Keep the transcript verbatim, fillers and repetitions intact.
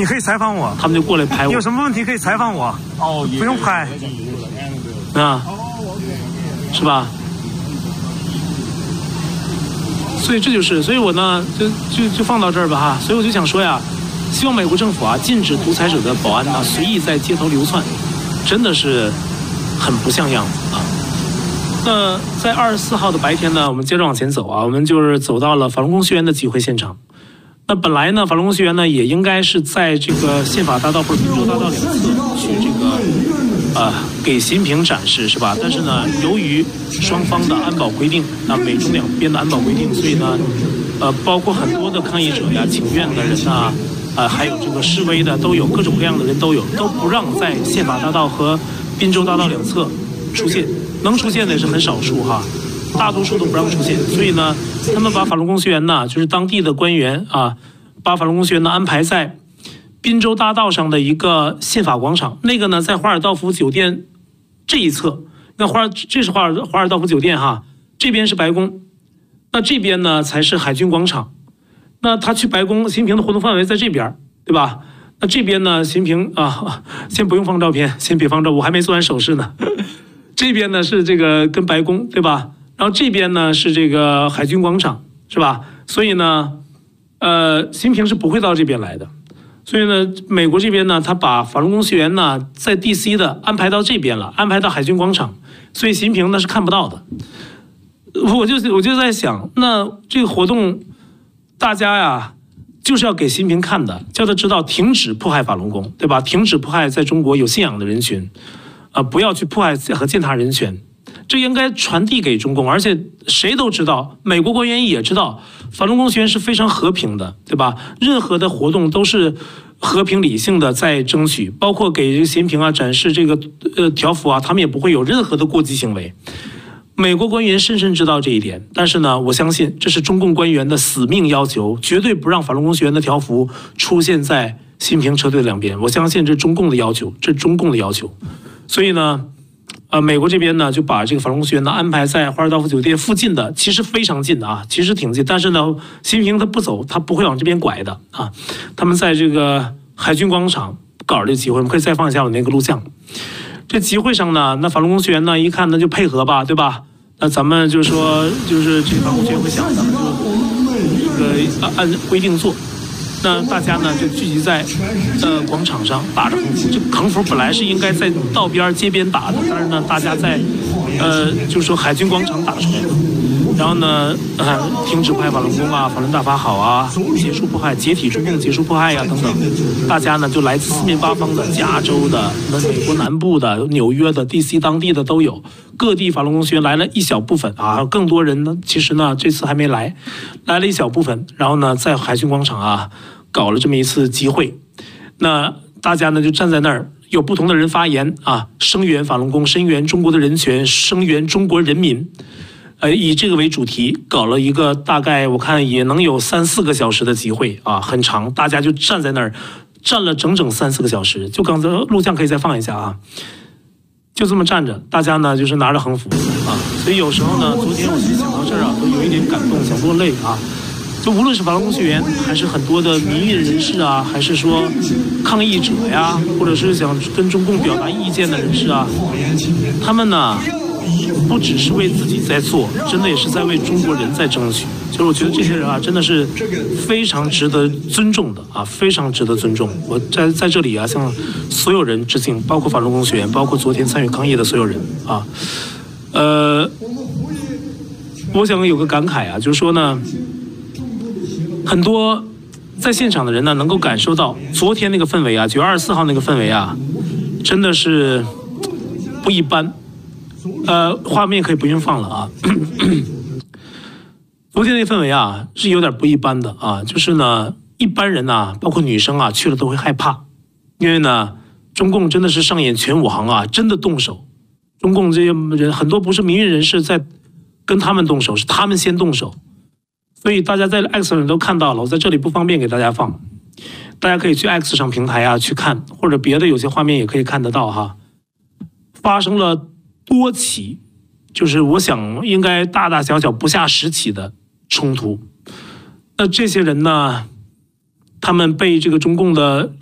你可以采访我， 他们就过来拍我。 你有什么问题可以采访我？哦，不用拍。 啊，是吧？所以这就是，所以我呢，就就就放到这儿吧哈。所以我就想说呀，希望美国政府啊，禁止独裁者的保安呢随意在街头流窜，真的是很不像样子啊。那在二十四号的白天呢，我们接着往前走啊，我们就是走到了法轮功学员的集会现场。那本来呢，法轮功学员呢也应该是在这个宪法大道或者民主大道两侧去这个呃给习近平展示，是吧？但是呢，由于双方的安保规定，那美中两边的安保规定，所以呢，呃，包括很多的抗议者呀、请愿的人呐，呃，还有这个示威的都有，各种各样的人都有，都不让在宪法大道和滨州大道两侧出现，能出现的也是很少数哈。大多数都不让出现，所以呢，他们把法轮功学员呢，就是当地的官员啊，把法轮功学员呢安排在滨州大道上的一个宪法广场，那个呢在华尔道夫酒店这一侧，那华尔这是华尔华尔道夫酒店哈，这边是白宫，那这边呢才是海军广场，那他去白宫，习近平的活动范围在这边，对吧？那这边呢，习近平啊，先不用放照片，先别放照，我还没做完手势呢，这边呢是这个跟白宫，对吧？然后这边呢是这个海军广场，是吧？所以呢，呃，习近平是不会到这边来的。所以呢，美国这边呢，他把法轮功学员呢在 D C 的安排到这边了，安排到海军广场，所以习近平呢是看不到的。我就我就在想，那这个活动，大家呀就是要给习近平看的，叫他知道停止迫害法轮功，对吧？停止迫害在中国有信仰的人群，啊、呃，不要去迫害和践踏人权。这应该传递给中共，而且谁都知道，美国官员也知道，法轮功学员是非常和平的，对吧？任何的活动都是和平理性的在争取，包括给习近平啊展示这个呃条幅啊，他们也不会有任何的过激行为。美国官员深深知道这一点，但是呢，我相信这是中共官员的死命要求，绝对不让法轮功学员的条幅出现在习近平车队的两边。我相信这是中共的要求，这是中共的要求，所以呢。呃，美国这边呢就把这个法轮功学员呢安排在华尔道夫酒店附近的，其实非常近的啊，其实挺近，但是呢，习近平他不走，他不会往这边拐的啊。他们在这个海军广场搞这个集会，我们可以再放一下我那个录像。这集会上呢，那法轮功学员呢一看那就配合吧，对吧？那咱们就说就是这个法轮功学员会想，咱们就这个按规定做。那大家呢就聚集在呃广场上打着横幅，这横幅本来是应该在道边街边打的，但是呢大家在呃就是说海军广场打出来的。然后呢呃停止迫害法轮功啊，法轮大法好啊，结束迫害，解体中共，结束迫害呀、啊、等等。大家呢就来自四面八方的，加州的、那美国南部的、纽约的、D C 当地的都有，各地法轮功学员来了一小部分啊，更多人呢其实呢这次还没来，来了一小部分。然后呢在海军广场啊。搞了这么一次集会，那大家呢就站在那儿，有不同的人发言啊，声援法轮功，声援中国的人权，声援中国人民，呃，以这个为主题搞了一个大概我看也能有三四个小时的集会啊，很长，大家就站在那儿，站了整整三四个小时。就刚才录像可以再放一下啊，就这么站着，大家呢就是拿着横幅啊，所以有时候呢，昨天我其实想到这儿啊，都有一点感动，想落泪啊。就无论是法轮功学员，还是很多的民运人士啊，还是说抗议者呀，或者是想跟中共表达意见的人士啊，他们呢不只是为自己在做，真的也是在为中国人在争取。就是我觉得这些人啊，真的是非常值得尊重的啊，非常值得尊重。我在在这里啊，向所有人致敬，包括法轮功学员，包括昨天参与抗议的所有人啊。呃，我想有个感慨啊，就是说呢。很多在现场的人呢，能够感受到昨天那个氛围啊，九月二十四号那个氛围啊，真的是不一般。呃，画面可以不用放了啊。昨天那氛围啊，是有点不一般的啊，就是呢，一般人呐、啊，包括女生啊，去了都会害怕，因为呢，中共真的是上演全武行啊，真的动手。中共这些人很多不是民运人士在跟他们动手，是他们先动手。所以大家在 X 上都看到了，我在这里不方便给大家放，大家可以去 X 上平台啊去看，或者别的有些画面也可以看得到哈。发生了多起，就是我想应该大大小小不下十起的冲突。那这些人呢，他们被这个中共的